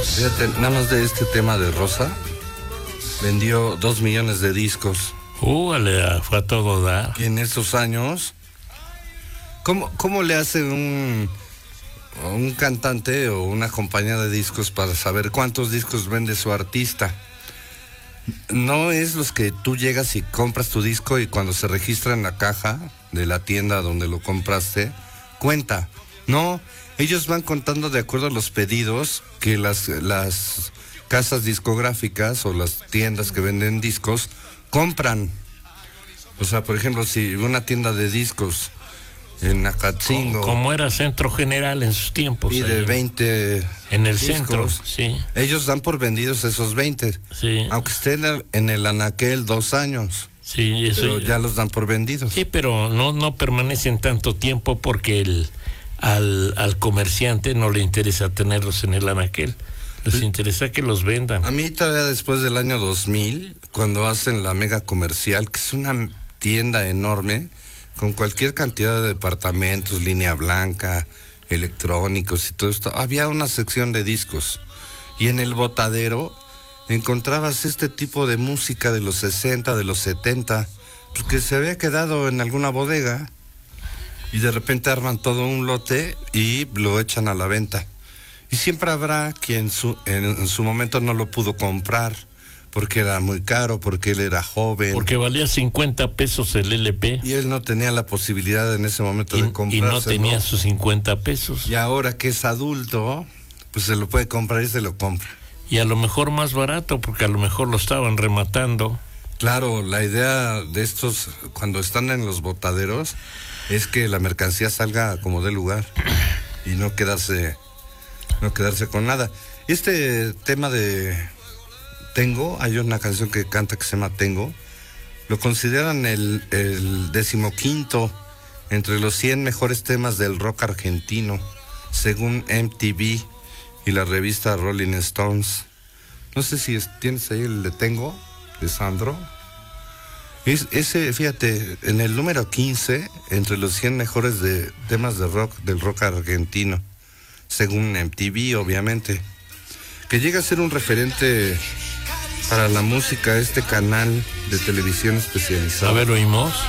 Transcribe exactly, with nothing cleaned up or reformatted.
Fíjate, nada más de este tema de Rosa, vendió dos millones de discos. Uh, le fue a todo dar. Y en esos años, ¿cómo, cómo le hace un, un cantante o una compañía de discos para saber cuántos discos vende su artista? No es los que tú llegas y compras tu disco y cuando se registra en la caja de la tienda donde lo compraste, cuenta. No, ellos van contando de acuerdo a los pedidos que las, las casas discográficas o las tiendas que venden discos compran. O sea, por ejemplo, si una tienda de discos en Acatzingo, como, como era Centro General en sus tiempos, y de veinte en el discos, centro, sí. Ellos dan por vendidos esos veinte, sí. Aunque estén en el, en el anaquel dos años, sí, eso pero ya los dan por vendidos. Sí, pero no, no permanecen tanto tiempo porque el, al, al comerciante no le interesa tenerlos en el anaquel, les sí. interesa que los vendan. A mí todavía después del año dos mil, cuando hacen la Mega Comercial, que es una tienda enorme, con cualquier cantidad de departamentos, línea blanca, electrónicos y todo esto, había una sección de discos. Y en el botadero encontrabas este tipo de música de los sesenta, de los setenta, pues que se había quedado en alguna bodega y de repente arman todo un lote y lo echan a la venta. Y siempre habrá quien su, en, en su momento no lo pudo comprar, porque era muy caro, porque él era joven. Porque valía cincuenta pesos el L P. Y él no tenía la posibilidad en ese momento y, de comprarse. Y no tenía sus cincuenta pesos. Y ahora que es adulto, pues se lo puede comprar y se lo compra. Y a lo mejor más barato, porque a lo mejor lo estaban rematando. Claro, la idea de estos, cuando están en los botaderos, es que la mercancía salga como de lugar y no quedarse, no quedarse con nada. Este tema de Tengo, hay una canción que canta que se llama Tengo, lo consideran el, el decimoquinto entre los cien mejores temas del rock argentino, según M T V y la revista Rolling Stones. No sé si es, tienes ahí el de Tengo, de Sandro. Es, ese, fíjate, en el número quince, entre los cien mejores de temas de rock, del rock argentino, según M T V, obviamente, que llega a ser un referente para la música, este canal de televisión especializado. A ver, oímos.